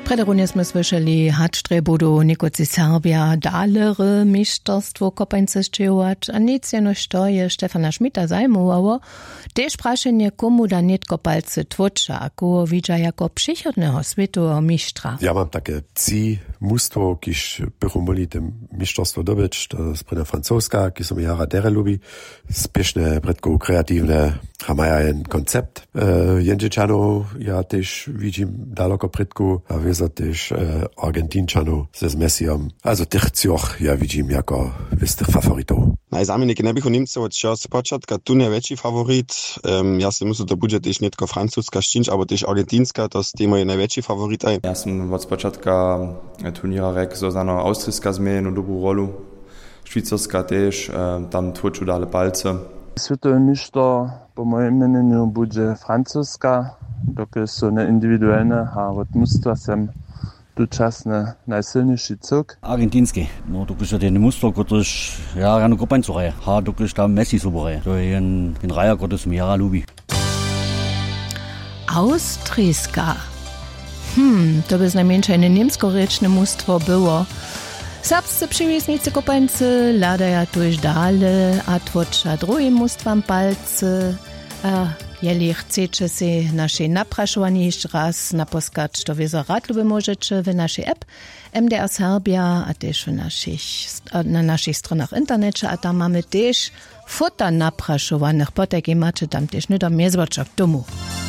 Prederunje sme słyšeli, hačtre budú niekoci Serbia dalere mistrzostwo kopańce ščejovač a nic jenož to je Štefana Šmita zajmovało, tež prašenje komu da netko palce tvoča, ako vidža jako přichodného svetového mistra. Ja mam takie mustwo, kiż bychu moli tym mistrzostwo dobyć, to jest prena francuska, ki som jara dere lubi, spieszne, bredko kreatywne, maja jen koncept. Jędrzyczano ja też widzim daleko bredku, a wiedzę też Argentinczano ze Messiom. Also tych cioch ja widzim jako wystych faworitów. Najzamenike ne bychu Niemcować ja z początka tu największy faworit. Ja si muszę to będzie też nie tylko francuska szcinć, ale też argentinska, to jest mój największy faworit. Ja sam od początka turniera rek Zozana Austrijska zmienił no dobrą rolę. Szwajcarska też, tam tłoczył dalej palce. Światowy mistrz po moim imieniu będzie francuska, dokąd są indywidualne, a od mustva sam dočasne najsilniejszy cuk. Argentinski. No dokąd ten muster, który ja rano kopańcu reje. Ha dokąd tam Messi super reje. To jest ten raja, który mi jara lubi. Austrijska. To by znajmniejsze niemskoryczne mustwo było. Serbscy przywieznicy kopańcy ladaja tuż dalej, a twoča drugim mustwam palce. Jeli chcecie się nasze napraszowanie jeszcze raz naposkać, to wy zaradluby możecie w naszej app MDR Serbia, a też na naszych stronach internecie, a tam mamy też fota napraszowanych, potem macie tam też nie do mnie zwaczak domu.